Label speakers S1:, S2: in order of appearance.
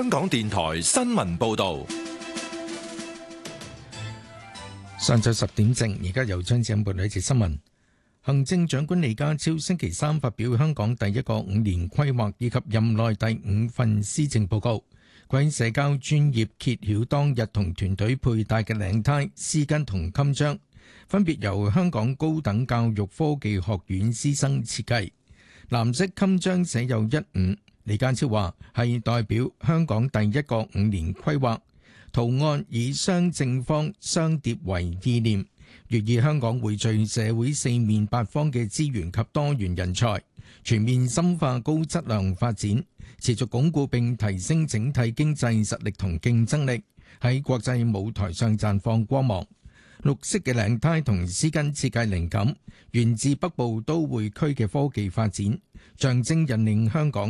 S1: 香港電台新聞報道。
S2: 上晝10點正，而家由張子欣報道一節新聞。行政長官李家超星期三發表香港第一個5年規劃以及任內第5份施政報告。佢喺社交專頁揭曉當日同團隊佩戴嘅領呔、絲巾同襟章，分別由香港高等教育科技學院師生設計。藍色襟章寫有15，李家超話係代表香港第一個5年規劃。圖案以雙正方雙疊為意念，寓意香港匯聚社會四面八方嘅資源及多元人才，全面深化高質量發展，持續鞏固並提升整體經濟實力同競爭力，喺國際舞台上綻放光芒。綠色嘅領呔同絲巾設計靈感源自北部都會區嘅科技發展，象徵引領香港